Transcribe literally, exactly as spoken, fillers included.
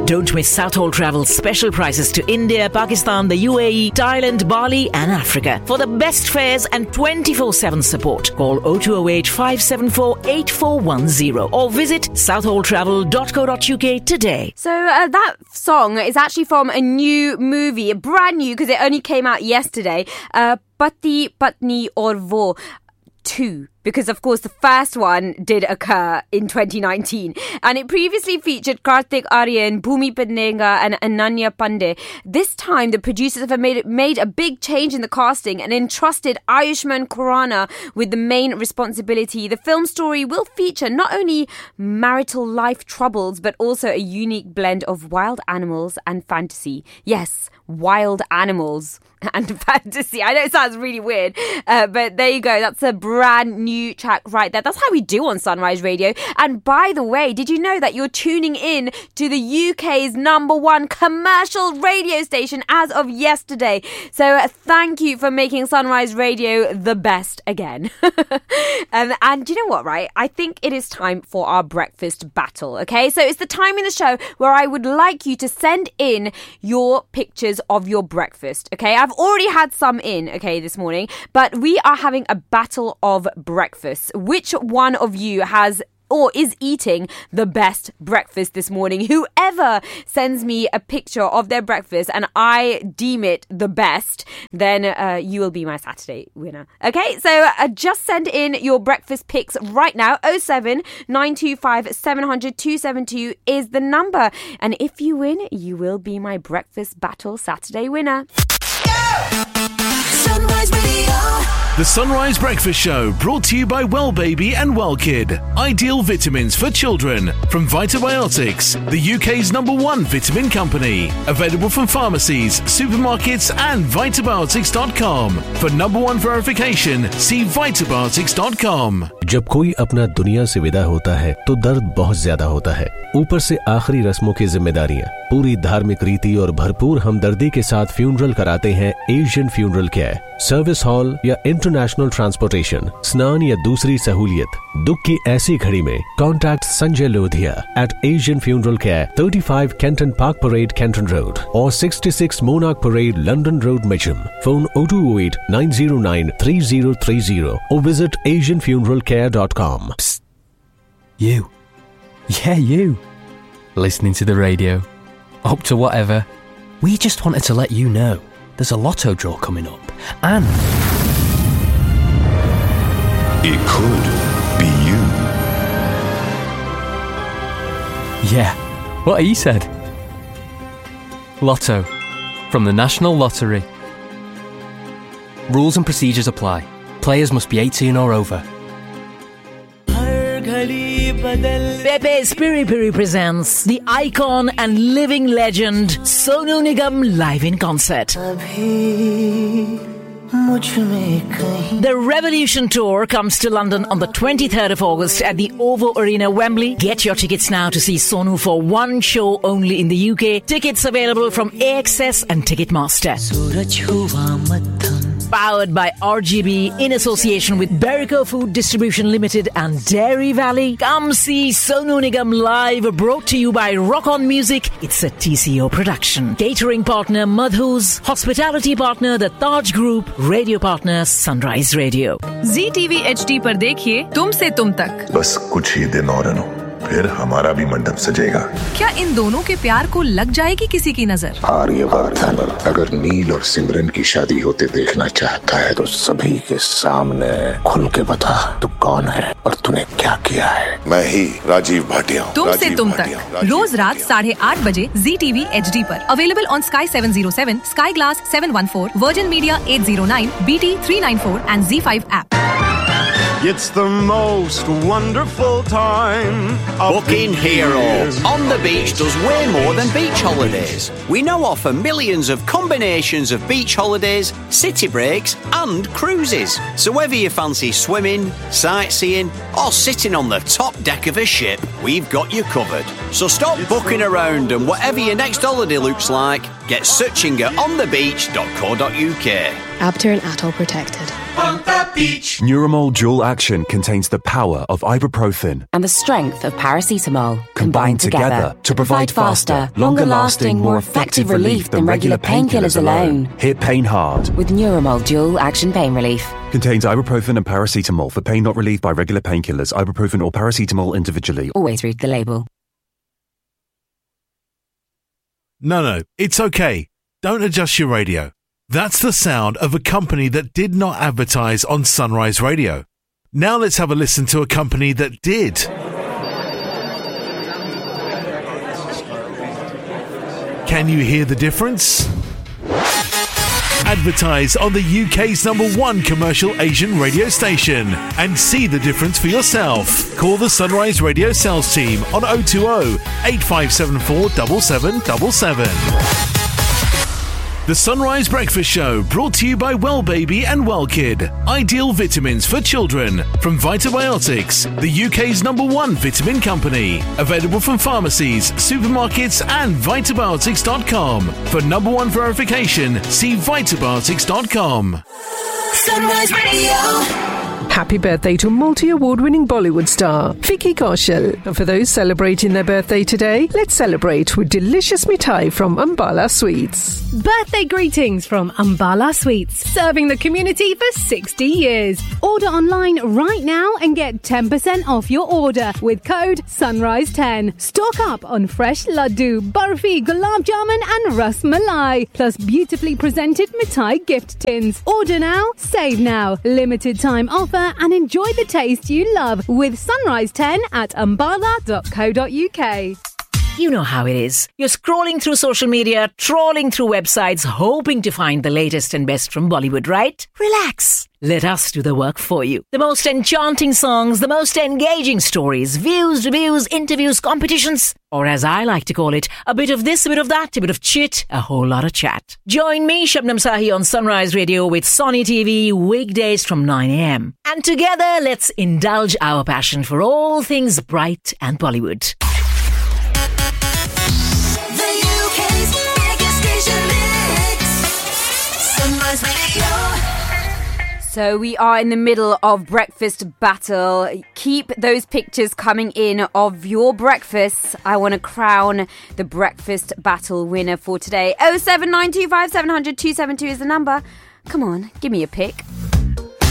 Don't miss Southall Travel's special prices to India, Pakistan, the U A E, Thailand, Bali and Africa. For the best fares and twenty-four seven support, call oh two oh eight, five seven four, eight four one zero or visit southall travel dot co dot uk today. So uh, that song is actually from a new movie, brand new because it only came out yesterday, uh, Pati Patni Aur Wo two, because of course the first one did occur in twenty nineteen, and it previously featured Kartik Aaryan, Bhumi Pednega and Ananya Pandey. This time the producers have made made a big change in the casting and entrusted Ayushmann Khurrana with the main responsibility. The film story will feature not only marital life troubles but also a unique blend of wild animals and fantasy. Yes, wild animals and fantasy. I know it sounds really weird, uh, but there you go. That's a brand new track right there. That's how we do on Sunrise Radio. And by the way, did you know that you're tuning in to the U K's number one commercial radio station as of yesterday? So uh, thank you for making Sunrise Radio the best again. um, and do you know what, right? I think it is time for our breakfast battle, okay? So it's the time in the show where I would like you to send in your pictures of your breakfast, okay? I've already had some in, okay, this morning, but we are having a battle of breakfast. Which one of you has or is eating the best breakfast this morning? Whoever sends me a picture of their breakfast and I deem it the best, then uh, you will be my Saturday winner. Okay, so uh, just send in your breakfast pics right now. oh seven nine two five seven hundred two seven two is the number. And if you win, you will be my breakfast battle Saturday winner. Sunrise Radio. The Sunrise Breakfast Show, brought to you by Well Baby and Well Kid. Ideal vitamins for children from Vitabiotics, the U K's number one vitamin company. Available from pharmacies, supermarkets and vitabiotics dot com. For number one verification, see vitabiotics dot com. जब कोई अपना दुनिया से विदा होता है तो दर्द बहुत ज्यादा होता है। ऊपर से आखिरी रस्मों की जिम्मेदारियां, पूरी धार्मिक रीति और भरपूर हमदर्दी के साथ फ्यूनरल कराते हैं Asian funeral care. Service hall या इंटरनेशनल ट्रांसपोर्टेशन, स्नान या दूसरी सहूलियत, दुख की ऐसी घड़ी में contact Sanjay Lodhia eight Asian funeral care, thirty-five Kenton Park Parade, Kenton Road, or sixty-six Monarch Parade, London Road, Mitcham. Phone oh two oh eight, nine oh nine, three oh three oh or visit asian funeral care dot com. Psst. You. Yeah, you. Listening to the radio. Up to whatever. We just wanted to let you know there's a lotto draw coming up. And it could be you. Yeah, what he said. Lotto. From the National Lottery. Rules and procedures apply. Players must be eighteen or over. Pepe's Piri Piri presents the icon and living legend Sonu Nigam live in concert. The Revolution Tour comes to London on the twenty-third of August at the OVO Arena, Wembley. Get your tickets now to see Sonu for one show only in the U K. Tickets available from A X S and Ticketmaster. Powered by R G B in association with Berico Food Distribution Limited and Dairy Valley. Come see Sonu Nigam live, brought to you by Rock On Music. It's a T C O production. Catering partner Madhus, hospitality partner the Taj Group, radio partner Sunrise Radio. Z T V H D पर देखिए तुम से तुम तक। बस कुछ ही दिन और अनु, फिर हमारा भी मंडप सजेगा। क्या इन दोनों के प्यार को लग जाएगी किसी की नजर? आर्यवर्धन अगर नील और सिमरन की शादी होते देखना चाहता है तो सभी के सामने खुल के बता तू कौन है और तूने क्या किया है। मैं ही राजीव भाटिया हूँ। तुम से तुम तक रोज रात साढ़े आठ बजे Z T V H D पर available on Sky seven oh seven, Sky Glass seven one four, Virgin Media eight oh nine, B T three ninety-four and Z five app. It's the most wonderful time. Booking Hero on the beach does way more than beach holidays. We now offer millions of combinations of beach holidays, city breaks and cruises. So whether you fancy swimming, sightseeing or sitting on the top deck of a ship, we've got you covered. So stop booking around and whatever your next holiday looks like, get searching at on the beach dot co dot uk. Abter and Atoll protected. on the beach. Neuramol Dual Action contains the power of ibuprofen and the strength of paracetamol combined, combined together, together to provide faster, longer-lasting, more effective relief than regular painkillers alone. Hit pain hard with Neuramol Dual Action Pain Relief. Contains ibuprofen and paracetamol for pain not relieved by regular painkillers, ibuprofen or paracetamol individually. Always read the label. No, no, it's okay. Don't adjust your radio. That's the sound of a company that did not advertise on Sunrise Radio. Now let's have a listen to a company that did. Can you hear the difference? Advertise on the U K's number one commercial Asian radio station and see the difference for yourself. Call the Sunrise Radio sales team on oh two oh, eight five seven four, seven seven seven seven. The Sunrise Breakfast Show, brought to you by Wellbaby and Wellkid. Ideal vitamins for children from Vitabiotics, the U K's number one vitamin company. Available from pharmacies, supermarkets and vitabiotics dot com. For number one verification, see vitabiotics dot com. Sunrise Radio. Happy birthday to multi-award-winning Bollywood star Vicky Kaushal. And for those celebrating their birthday today, let's celebrate with delicious mithai from Ambala Sweets. Birthday greetings from Ambala Sweets, serving the community for sixty years. Order online right now and get ten percent off your order with code Sunrise ten. Stock up on fresh laddu, barfi, gulab jamun and ras malai, plus beautifully presented mithai gift tins. Order now, save now. Limited time offer and enjoy the taste you love with Sunrise ten at ambala dot co dot uk. You know how it is. You're scrolling through social media, trawling through websites, hoping to find the latest and best from Bollywood, right? Relax. Let us do the work for you. The most enchanting songs, the most engaging stories, views, reviews, interviews, competitions, or as I like to call it, a bit of this, a bit of that, a bit of chit, a whole lot of chat. Join me, Shabnam Sahi, on Sunrise Radio with Sony T V weekdays from nine a.m. And together, let's indulge our passion for all things bright and Bollywood. So we are in the middle of breakfast battle. Keep those pictures coming in of your breakfasts. I want to crown the breakfast battle winner for today. oh seven nine two five seven zero zero two seven two is the number. Come on, give me a pick.